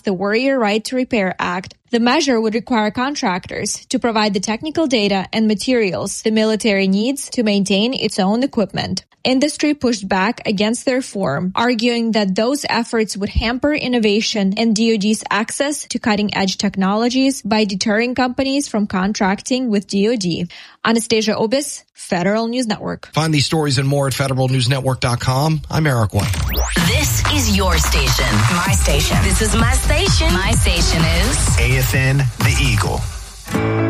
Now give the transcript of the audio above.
passed the Warrior Right to Repair Act. The measure would require contractors to provide the technical data and materials the military needs to maintain its own equipment. Industry pushed back against the reform, arguing that those efforts would hamper innovation and DoD's access to cutting-edge technologies by deterring companies from contracting with DoD. Anastasia Obis, Federal News Network. Find these stories and more at federalnewsnetwork.com. I'm Eric White. This is your station. My station. This is my station. My station is AFN The Eagle.